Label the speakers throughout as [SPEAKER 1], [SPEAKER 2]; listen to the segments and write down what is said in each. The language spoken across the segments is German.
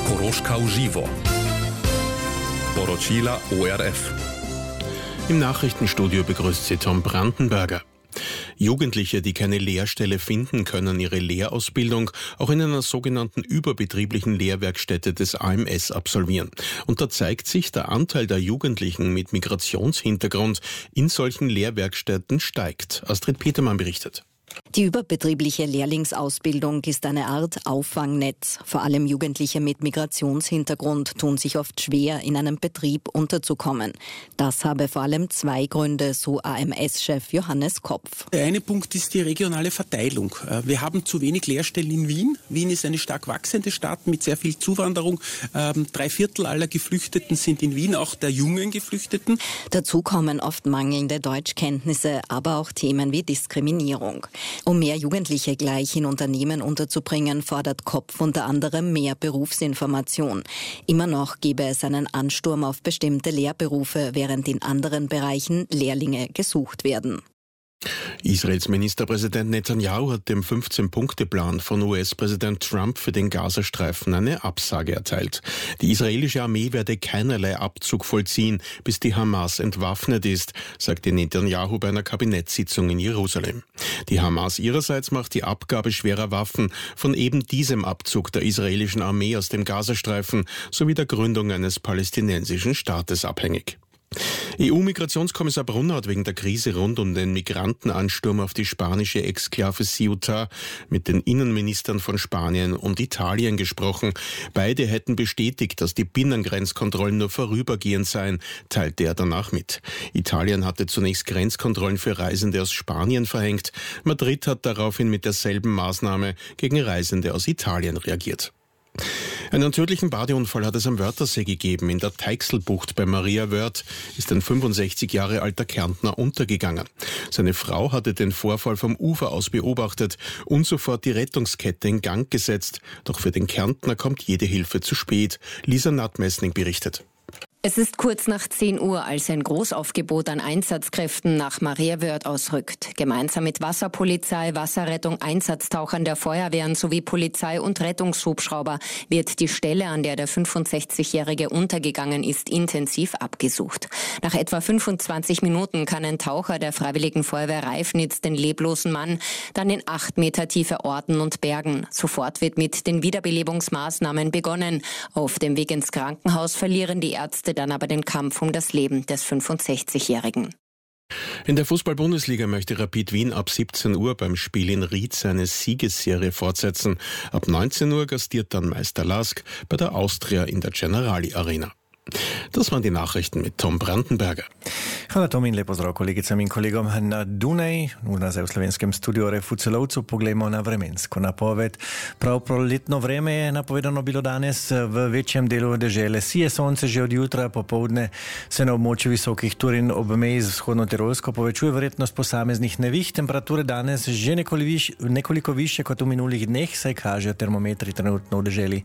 [SPEAKER 1] Koroška v živo. Poročila ORF.
[SPEAKER 2] Im Nachrichtenstudio begrüßt Sie Tom Brandenberger. Jugendliche, die keine Lehrstelle finden, können ihre Lehrausbildung auch in einer sogenannten überbetrieblichen Lehrwerkstätte des AMS absolvieren. Und da zeigt sich, der Anteil der Jugendlichen mit Migrationshintergrund in solchen Lehrwerkstätten steigt. Astrid Petermann berichtet.
[SPEAKER 3] Die überbetriebliche Lehrlingsausbildung ist eine Art Auffangnetz. Vor allem Jugendliche mit Migrationshintergrund tun sich oft schwer, in einem Betrieb unterzukommen. Das habe vor allem zwei Gründe, so AMS-Chef Johannes Kopf.
[SPEAKER 4] Der eine Punkt ist die regionale Verteilung. Wir haben zu wenig Lehrstellen in Wien. Wien ist eine stark wachsende Stadt mit sehr viel Zuwanderung. 3/4 aller Geflüchteten sind in Wien, auch der jungen Geflüchteten.
[SPEAKER 3] Dazu kommen oft mangelnde Deutschkenntnisse, aber auch Themen wie Diskriminierung. Um mehr Jugendliche gleich in Unternehmen unterzubringen, fordert Kopf unter anderem mehr Berufsinformation. Immer noch gebe es einen Ansturm auf bestimmte Lehrberufe, während in anderen Bereichen Lehrlinge gesucht werden.
[SPEAKER 2] Israels Ministerpräsident Netanyahu hat dem 15-Punkte-Plan von US-Präsident Trump für den Gazastreifen eine Absage erteilt. Die israelische Armee werde keinerlei Abzug vollziehen, bis die Hamas entwaffnet ist, sagte Netanyahu bei einer Kabinettssitzung in Jerusalem. Die Hamas ihrerseits macht die Abgabe schwerer Waffen von eben diesem Abzug der israelischen Armee aus dem Gazastreifen sowie der Gründung eines palästinensischen Staates abhängig. EU-Migrationskommissar Brunner hat wegen der Krise rund um den Migrantenansturm auf die spanische Exklave Ceuta mit den Innenministern von Spanien und Italien gesprochen. Beide hätten bestätigt, dass die Binnengrenzkontrollen nur vorübergehend seien, teilte er danach mit. Italien hatte zunächst Grenzkontrollen für Reisende aus Spanien verhängt. Madrid hat daraufhin mit derselben Maßnahme gegen Reisende aus Italien reagiert. Einen tödlichen Badeunfall hat es am Wörthersee gegeben. In der Teixelbucht bei Maria Wörth ist ein 65 Jahre alter Kärntner untergegangen. Seine Frau hatte den Vorfall vom Ufer aus beobachtet und sofort die Rettungskette in Gang gesetzt. Doch für den Kärntner kommt jede Hilfe zu spät. Lisa Nattmessning berichtet.
[SPEAKER 5] Es ist kurz nach 10 Uhr, als ein Großaufgebot an Einsatzkräften nach Maria Wörth ausrückt. Gemeinsam mit Wasserpolizei, Wasserrettung, Einsatztauchern der Feuerwehren sowie Polizei und Rettungshubschrauber wird die Stelle, an der der 65-Jährige untergegangen ist, intensiv abgesucht. Nach etwa 25 Minuten kann ein Taucher der Freiwilligen Feuerwehr Reifnitz den leblosen Mann dann in 8 Meter Tiefe orten und bergen. Sofort wird mit den Wiederbelebungsmaßnahmen begonnen. Auf dem Weg ins Krankenhaus verlieren die Ärzte dann aber den Kampf um das Leben des 65-Jährigen.
[SPEAKER 2] In der Fußball-Bundesliga möchte Rapid Wien ab 17 Uhr beim Spiel in Ried seine Siegesserie fortsetzen. Ab 19 Uhr gastiert dann Meister Lask bei der Austria in der Generali Arena. Das waren die Nachrichten mit Tom Brandenberger.
[SPEAKER 6] Hvala Tom in lepo zdrav kolegicam in kolegom na Dunaj. V nas v slovenskem studiu Refu Celovcu poglejmo na vremensko napoved. Prav proletno vreme je napovedano bilo danes v večjem delu dežele. Sije sonce že od jutra, popoldne se na območju visokih Turin ob meji z vzhodno-tirolsko povečuje verjetnost posameznih neviht. Temperature danes že nekoliko više kot v minulih dneh, saj kažejo termometri trenutno v deželi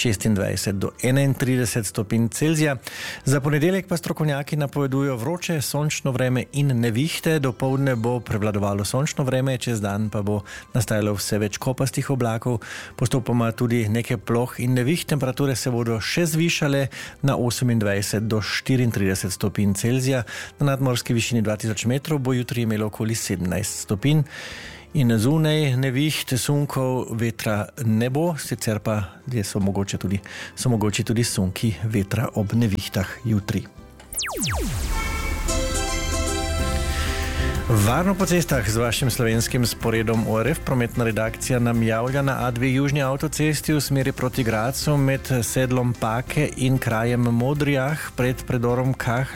[SPEAKER 6] 26 do 31 stopinj Celzija. Za ponedeljek pa strokovnjaki napovedujo vroče, sončno vreme in nevihte. Dopoldne bo prevladovalo sončno vreme, čez dan pa bo nastajalo vse več kopastih oblakov, postopoma tudi nekaj ploh in neviht. Temperature se bodo še zvišale na 28 do 34 stopinj Celzija. Na nadmorski višini 2000 metrov bo jutri imelo okoli 17 stopinj. In zunaj neviht, sunkov, vetra ne bo, sicer pa so mogoči tudi sunki vetra ob nevihtah jutri. Varno po cestah z vašim slovenskim sporedom ORF. Prometna redakcija nam javlja na A2 južni avtocesti v smeri proti Gradcu med sedlom Pake in krajem Modrijah pred predorom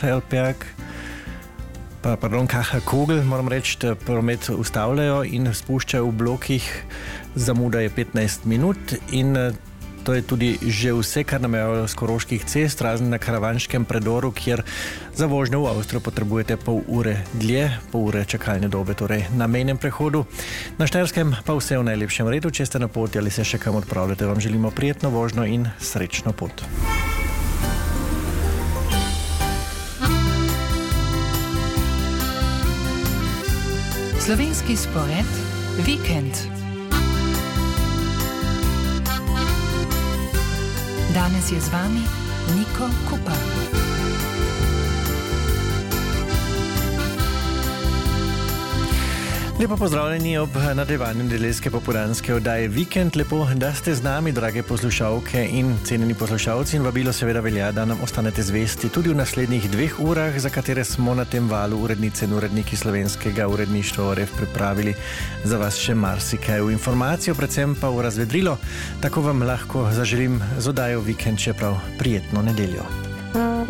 [SPEAKER 6] Kogel, moram reči, promet ustavljajo in spuščajo v blokih. Zamuda je 15 minut in to je tudi že vse, kar nam je z koroških cest, razen na Karavanškem predoru, kjer za vožnjo v Avstrijo potrebujete pol ure dlje, pol ure čakalne dobe, torej na mejnem prehodu. Na Štajerskem pa vse v najlepšem redu. Če ste na poti ali se še kam odpravljate, vam želimo prijetno vožnjo in srečno pot.
[SPEAKER 7] Slovenski spored Vikend. Danes je z vami Niko Kupa.
[SPEAKER 6] Lepo pozdravljeni ob nadaljevanju nedeljske popoldanske oddaje Vikend. Lepo, da ste z nami, drage poslušalke in cenjeni poslušalci, in vabilo seveda velja, da nam ostanete zvesti tudi v naslednjih 2 urah, za katere smo na tem valu urednice in uredniki slovenskega uredništva ORF pripravili za vas še marsikaj v informacijo, predvsem pa v razvedrilo. Tako vam lahko zaželim z oddajo Vikend še prav prijetno nedeljo.